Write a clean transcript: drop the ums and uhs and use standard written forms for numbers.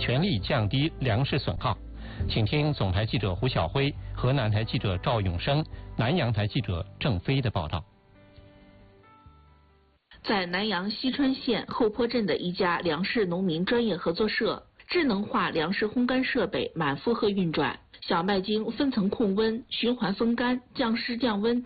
全力降低粮食损耗。请听总台记者胡晓辉、河南台记者赵永生、南阳台记者郑飞的报道。 在南阳西川县后坡镇的一家粮食农民专业合作社，智能化粮食烘干设备满负荷运转，小麦精分层控温、循环风干、降湿降温